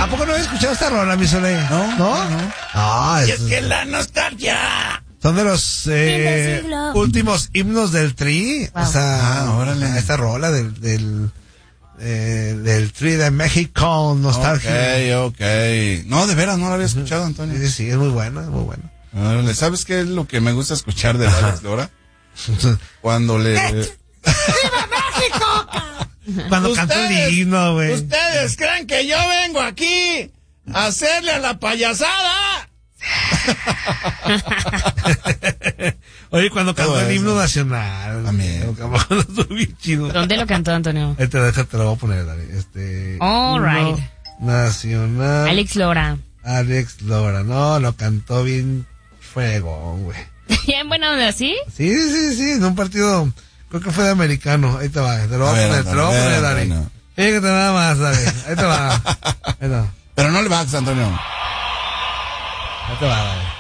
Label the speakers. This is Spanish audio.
Speaker 1: poco no había escuchado esta rola, mi Soleil? ¿No? Ah,
Speaker 2: es que la nostalgia.
Speaker 1: Son de los últimos himnos del Tri. Wow. O sea, órale. Esta rola del Tri de México, nostalgia.
Speaker 2: Ok. No, de veras, no la había escuchado, Antonio.
Speaker 1: Sí, es muy buena, es muy buena.
Speaker 2: Órale, ¿sabes qué es lo que me gusta escuchar de Alex Lora? Cuando le...
Speaker 3: ¡Viva México!
Speaker 1: Cuando canta el himno, güey.
Speaker 2: ¿Ustedes creen que yo vengo aquí a hacerle a la payasada?
Speaker 1: Oye, cuando cantó el himno nacional.
Speaker 2: También.
Speaker 3: ¿Dónde lo cantó, Antonio?
Speaker 1: Te lo voy a poner, Dani.
Speaker 3: All right.
Speaker 1: Nacional.
Speaker 3: Alex Lora.
Speaker 1: No, lo cantó bien fregón, güey.
Speaker 3: ¿Bien buena onda, sí?
Speaker 1: Sí, en un partido, creo que fue de americano. Ahí te va, te lo voy a poner, Dani. Fíjate nada más, Dani. Ahí te va.
Speaker 2: Pero no le vas, Antonio.
Speaker 1: Ahí te va, Dani.